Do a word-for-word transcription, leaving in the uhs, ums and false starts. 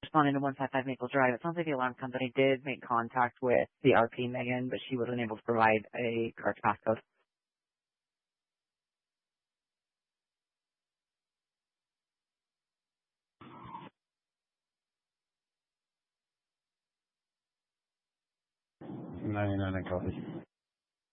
responding to one five five Maple Drive. It sounds like the alarm company did make contact with the R P, Megan, but she wasn't able to provide a correct passcode. ninety-nine, I copy.